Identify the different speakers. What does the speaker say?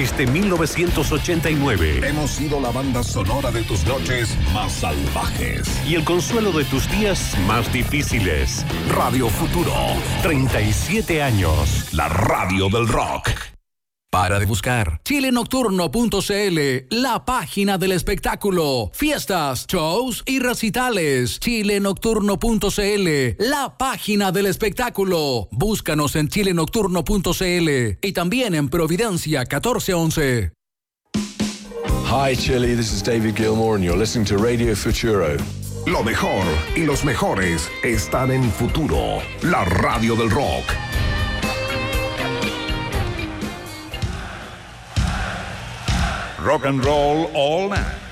Speaker 1: Desde 1989.
Speaker 2: Hemos sido la banda sonora de tus noches más salvajes.
Speaker 1: Y el consuelo de tus días más difíciles.
Speaker 2: Radio Futuro.
Speaker 1: 37 años.
Speaker 2: La radio del rock.
Speaker 3: Para de buscar chilenocturno.cl, la página del espectáculo, fiestas, shows y recitales. Chilenocturno.cl, la página del espectáculo. Búscanos en chilenocturno.cl y también en Providencia 1411.
Speaker 4: Hi Chile, this is David Gilmour and you're listening to Radio Futuro.
Speaker 2: Lo mejor y los mejores están en Futuro, la radio del rock. Rock and roll all night.